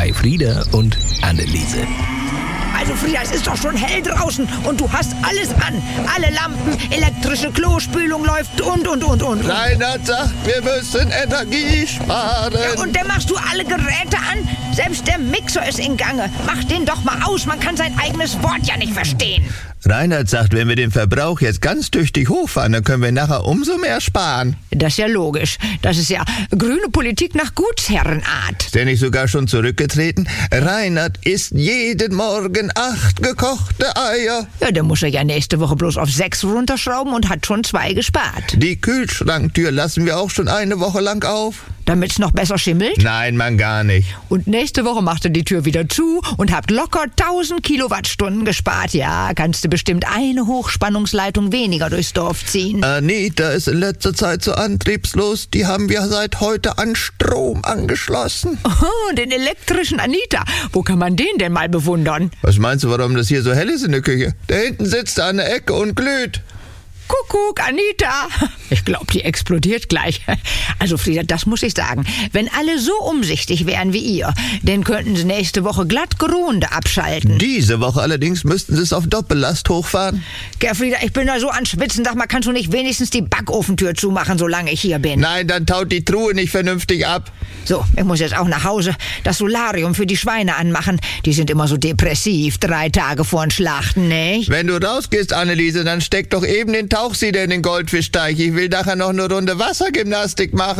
bei Frieda und Anneliese. Also Frieda, es ist doch schon hell draußen und du hast alles an. Alle Lampen, elektrische Klospülung läuft und. Reinhard sagt, wir müssen Energie sparen. Ja, und dann machst du alle Geräte an? Selbst der Mixer ist in Gange. Mach den doch mal aus, man kann sein eigenes Wort ja nicht verstehen. Reinhard sagt, wenn wir den Verbrauch jetzt ganz tüchtig hochfahren, dann können wir nachher umso mehr sparen. Das ist ja logisch. Das ist ja grüne Politik nach Gutsherrenart. Ist der nicht sogar schon zurückgetreten? Reinhard isst jeden Morgen 8 gekochte Eier. Ja, dann muss er ja nächste Woche bloß auf 6 runterschrauben und hat schon 2 gespart. Die Kühlschranktür lassen wir auch schon eine Woche lang auf. Damit's noch besser schimmelt? Nein, Mann, gar nicht. Und nächste Woche macht er die Tür wieder zu und habt locker 1000 Kilowattstunden gespart. Ja, kannst du bestimmt eine Hochspannungsleitung weniger durchs Dorf ziehen. Anita ist in letzter Zeit so antriebslos. Die haben wir seit heute an Strom angeschlossen. Oh, den elektrischen Anita. Wo kann man den denn mal bewundern? Was meinst du, warum das hier so hell ist in der Küche? Da hinten sitzt er an der Ecke und glüht. Kuckuck, Anita. Ich glaube, die explodiert gleich. Also Frieda, das muss ich sagen. Wenn alle so umsichtig wären wie ihr, dann könnten sie nächste Woche glatt Grunde abschalten. Diese Woche allerdings müssten sie es auf Doppellast hochfahren. Frieda, ich bin da so an Schwitzen. Sag mal, kannst du nicht wenigstens die Backofentür zumachen, solange ich hier bin? Nein, dann taut die Truhe nicht vernünftig ab. So, ich muss jetzt auch nach Hause. Das Solarium für die Schweine anmachen. Die sind immer so depressiv, 3 Tage vorn Schlachten, nicht? Wenn du rausgehst, Anneliese, dann steck doch eben den Tauchsieder in den Goldfischteich. Ich will nachher noch eine Runde Wassergymnastik machen.